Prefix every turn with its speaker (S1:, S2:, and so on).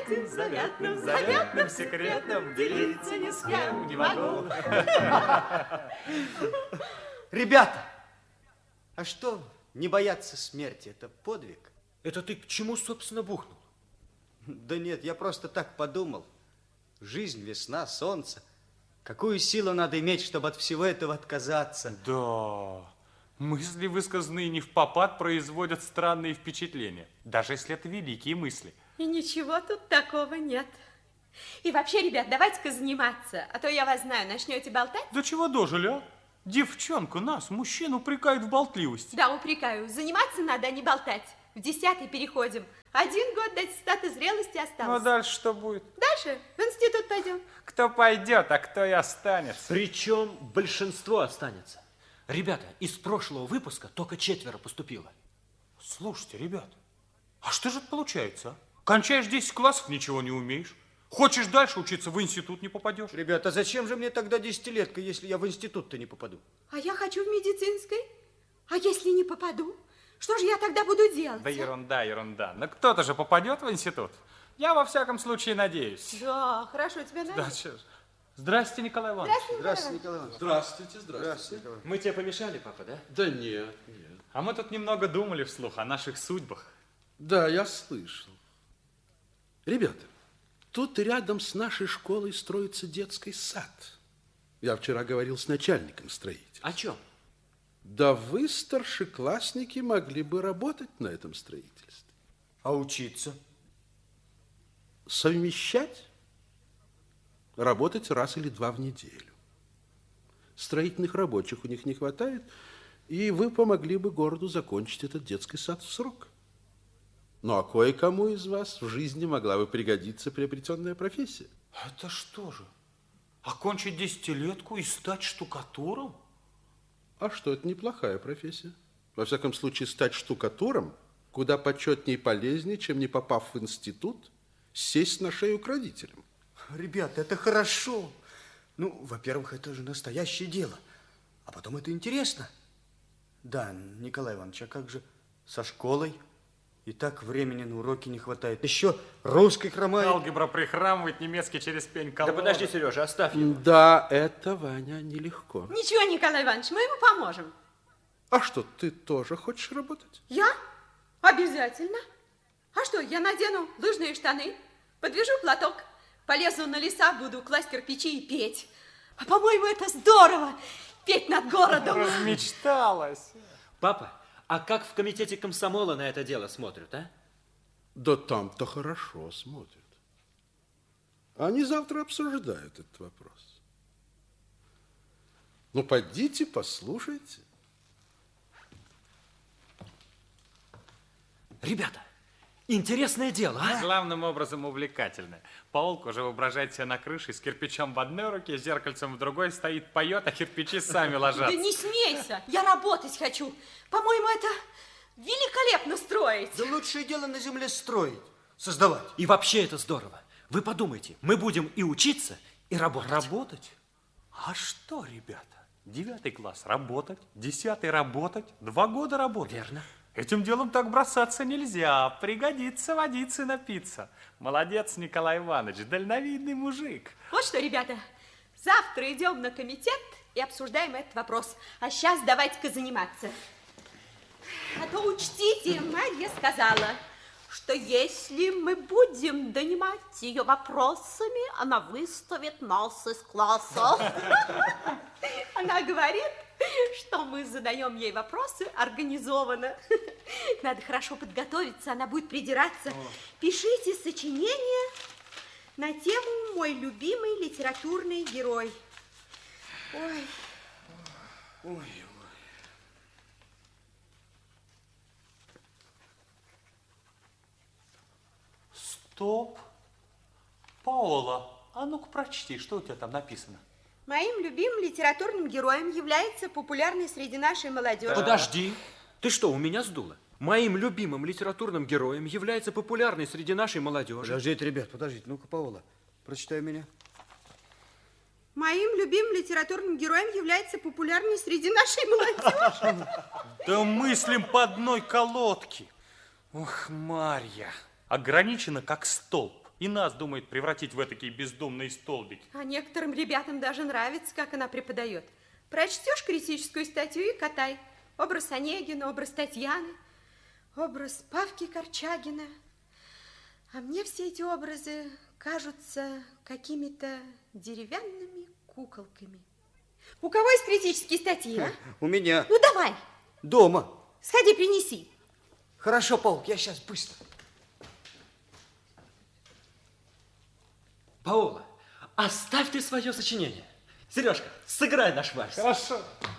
S1: этим заветным секретом делиться ни с кем не могу.
S2: Ребята, а что не бояться смерти? Это подвиг.
S3: Это ты к чему, собственно, бухнул?
S2: Да нет, я просто так подумал. Жизнь, весна, солнце. Какую силу надо иметь, чтобы от всего этого отказаться?
S1: Да, мысли, высказанные не впопад, производят странные впечатления, даже если это великие мысли.
S4: И ничего тут такого нет. И вообще, ребят, давайте-ка заниматься, а то я вас знаю, начнете болтать.
S1: Да чего дожили, а? Девчонка нас, мужчин, упрекает в болтливости.
S4: Да, упрекаю. Заниматься надо, а не болтать. В 10-й переходим. 1 год до аттестата зрелости остался.
S1: Ну, а дальше что будет?
S4: Дальше в институт пойдем.
S1: Кто пойдет, а кто и останется.
S3: Причем большинство останется. Ребята, из прошлого выпуска только 4 поступило.
S1: Слушайте, ребят, а что же это получается, а? Кончаешь 10 классов, ничего не умеешь. Хочешь дальше учиться, в институт не попадешь.
S2: Ребята, зачем же мне тогда десятилетка, если я в институт-то не попаду?
S4: А я хочу в медицинской. А если не попаду? Что же я тогда буду делать?
S1: Да ерунда, ерунда. Но кто-то же попадет в институт. Я во всяком случае надеюсь.
S4: Да, хорошо, тебя
S1: Да,
S4: надеюсь.
S1: что ж. Здравствуйте, Николай Иванович.
S2: Здравствуйте, Николай Иванович.
S5: Здравствуйте, здравствуйте.
S3: Мы тебе помешали, папа, да?
S5: Да нет, нет.
S1: А мы тут немного думали вслух о наших судьбах.
S5: Да, я слышал. Ребята, тут рядом с нашей школой строится детский сад. Я вчера говорил с начальником строителя.
S3: О чем?
S5: Да вы, старшеклассники, могли бы работать на этом строительстве.
S2: А учиться?
S5: Совмещать? Работать раз или 2 в неделю. Строительных рабочих у них не хватает, и вы помогли бы городу закончить этот детский сад в срок. Ну, а кое-кому из вас в жизни могла бы пригодиться приобретенная профессия.
S1: Это что же? Окончить десятилетку и стать штукатуром?
S5: А что, это неплохая профессия. Во всяком случае, стать штукатуром куда почетнее и полезнее, чем, не попав в институт, сесть на шею к родителям.
S2: Ребята, это хорошо. Ну, во-первых, это же настоящее дело. А потом это интересно. Да, Николай Иванович, а как же со школой? И так времени на уроки не хватает. Еще русский хромает.
S1: Алгебра прихрамывает, немецкий через пень
S3: Да
S1: колода.
S3: подожди, Сережа, оставь его.
S5: Да, это, Ваня, нелегко.
S4: Ничего, Николай Иванович, мы ему поможем.
S5: А что, ты тоже хочешь работать?
S4: Я? Обязательно. А что, я надену лыжные штаны, подвяжу платок, полезу на леса, буду класть кирпичи и петь. А по-моему, это здорово, петь над городом.
S1: Размечталась.
S3: Папа, а как в комитете комсомола на это дело смотрят, а?
S5: Да там-то хорошо смотрят. Они завтра обсуждают этот вопрос. Ну, пойдите, послушайте.
S3: Ребята, интересное дело, а?
S1: Главным образом увлекательное. Паулка уже воображает себя на крыше с кирпичом в одной руке, зеркальцем в другой, стоит, поет, а кирпичи сами ложатся.
S4: Да не смейся, я работать хочу. По-моему, это великолепно строить.
S2: Да лучшее дело на земле строить, создавать.
S3: И вообще это здорово. Вы подумайте, мы будем и учиться, и работать.
S1: Работать? А что, ребята? 9 класс работать, 10 работать, 2 года работать.
S3: Верно.
S1: Этим делом так бросаться нельзя. Пригодится водиться напиться. Молодец, Николай Иванович, дальновидный мужик.
S4: Вот что, ребята, завтра идем на комитет и обсуждаем этот вопрос. А сейчас давайте-ка заниматься. А то учтите, Марья сказала, что если мы будем донимать ее вопросами, она выставит нас из класса. Она говорит, что мы задаем ей вопросы организованно. Надо хорошо подготовиться, она будет придираться. Пишите сочинение на тему «Мой любимый литературный герой». Ой.
S2: Ой.
S1: Стоп. Паола, а ну-ка прочти, что у тебя там написано?
S4: Моим любимым литературным героем является популярный среди нашей молодежи.
S3: Подожди, ты что, у меня сдуло? Моим любимым литературным героем является популярный среди нашей молодежи.
S2: Подождите, ребят, подождите. Ну-ка, Паула, прочитай меня.
S4: Моим любимым литературным героем является популярный среди нашей молодежи.
S1: Да мыслим по одной колодке. Ох, Марья, ограничена как столб. И нас думает превратить в такие бездомные столбики.
S4: А некоторым ребятам даже нравится, как она преподает. Прочтешь критическую статью и катай. Образ Онегина, образ Татьяны, образ Павки Корчагина. А мне все эти образы кажутся какими-то деревянными куколками. У кого есть критические статьи, а?
S2: У меня.
S4: Ну, давай.
S2: Дома.
S4: Сходи, принеси.
S2: Хорошо, Паук, я сейчас быстро.
S3: Паула, оставь ты свое сочинение. Сережка, сыграй наш вальс.
S1: Хорошо.